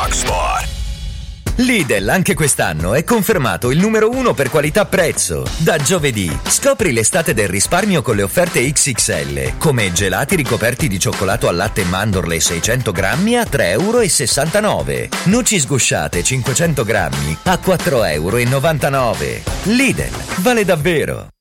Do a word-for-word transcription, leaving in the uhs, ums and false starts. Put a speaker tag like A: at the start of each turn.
A: Rock Sport.
B: Lidl anche quest'anno è confermato il numero uno per qualità-prezzo. Da giovedì scopri l'estate del risparmio con le offerte X X L, come gelati ricoperti di cioccolato al latte e mandorle seicento grammi a tre virgola sessantanove euro. Noci sgusciate cinquecento grammi a quattro virgola novantanove euro. Lidl, vale davvero.